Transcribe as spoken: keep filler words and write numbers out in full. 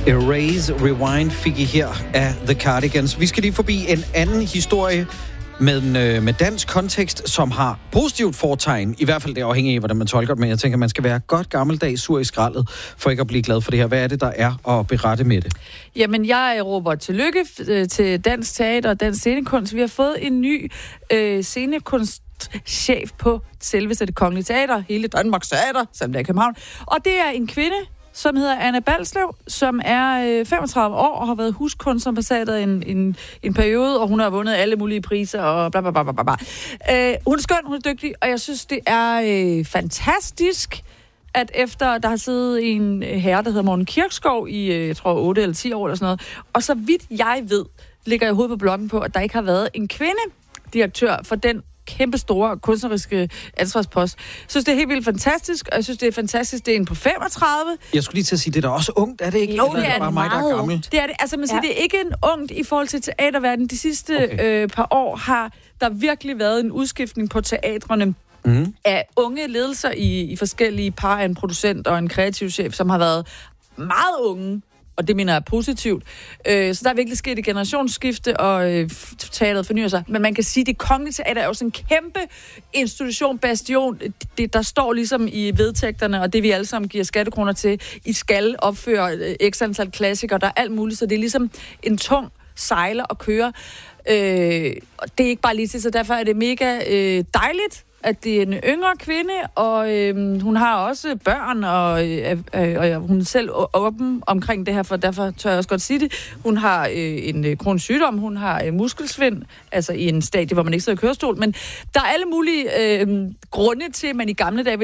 Erase, Rewind fik I her af The Cardigans. Vi skal lige forbi en anden historie med, med dansk kontekst, som har positivt fortegn. I hvert fald det er afhængigt af, hvordan man tolker det, men jeg tænker, man skal være godt gammeldags sur i skraldet, for ikke at blive glad for det her. Hvad er det, der er at berette med det? Jamen, jeg råber tillykke til Dansk Teater og Dansk Scenekunst. Vi har fået en ny øh, scenekunstchef på selveste Det Kongelige Teater, hele Danmarks Teater, som der i København. Og det er en kvinde, som hedder Anna Balslev, som er øh, femogtredive år og har været huskunstambassadør en, en, en periode, og hun har vundet alle mulige priser og bla bla bla bla bla. Øh, hun er skøn, hun er dygtig, og jeg synes, det er øh, fantastisk, at efter der har siddet en herre, der hedder Morten Kirkskov i, øh, jeg tror, otte eller ti år eller sådan noget, og så vidt jeg ved, ligger jeg hovedet på bloggen på, at der ikke har været en kvindedirektør for den kæmpe store kunstneriske ansvarspost. Jeg synes, det er helt vildt fantastisk, og jeg synes, det er fantastisk, det er en på femogtredive. Jeg skulle lige til at sige, det er da også ungt, er det ikke? Jo, Eller det er, er det bare mig, der er gammel? Det er det. Altså, man siger, ja. Det er ikke en ungt i forhold til teaterverdenen. De sidste okay. øh, par år har der virkelig været en udskiftning på teatrene mm. af unge ledelser i, i forskellige par af en producent og en kreativ chef, som har været meget unge, og det mener jeg er positivt. Øh, så der er virkelig sket et generationsskifte, og øh, teateret fornyer sig. Men man kan sige, at Det Kongelige Teater er jo sådan en kæmpe institution, bastion. Det, der står ligesom i vedtægterne, og det vi alle sammen giver skattekroner til, I skal opføre øh, x antal klassikere, der er alt muligt, så det er ligesom en tung sejler at køre. Øh, og det er ikke bare lige til, så derfor er det mega øh, dejligt, at det er en yngre kvinde, og øh, hun har også børn, og, øh, øh, og hun er selv åben omkring det her, for derfor tør jeg også godt sige det. Hun har øh, en øh, kronisk sygdom, hun har øh, muskelsvind, altså i en stadie, hvor man ikke sidder i kørestol, men der er alle mulige øh, grunde til, at man i gamle dage